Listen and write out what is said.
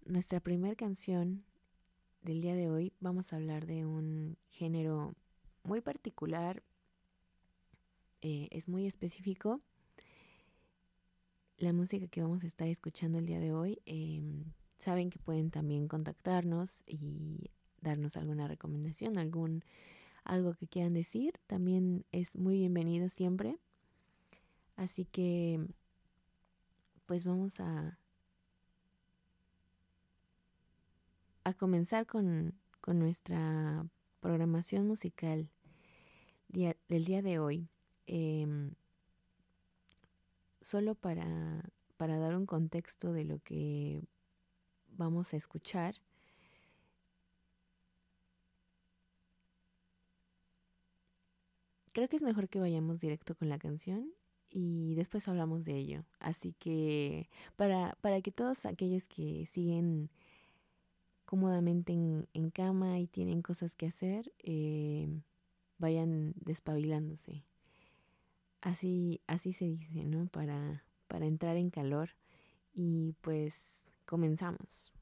nuestra primera canción del día de hoy vamos a hablar de un género muy particular, es muy específico. La música que vamos a estar escuchando el día de hoy, saben que pueden también contactarnos y darnos alguna recomendación, algo que quieran decir, también es muy bienvenido siempre. Así que pues vamos a comenzar con nuestra programación musical del día de hoy. Em, Solo para dar un contexto de lo que vamos a escuchar, creo que es mejor que vayamos directo con la canción y después hablamos de ello. Así que para que todos aquellos que siguen cómodamente en cama y tienen cosas que hacer, vayan despabilándose. Así se dice, ¿no? Para entrar en calor. Y pues comenzamos.